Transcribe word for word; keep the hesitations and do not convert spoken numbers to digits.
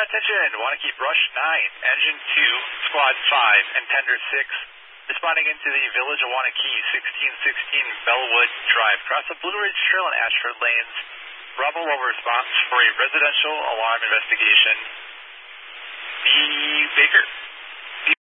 Attention, Wanakee Brush nine, Engine two, Squad five, and Tender six, responding into the Village of Wanakee, sixteen sixteen Bellwood Drive. Cross the Blue Ridge Trail and Ashford Lanes. Bravo level response for a residential alarm investigation. B. Baker.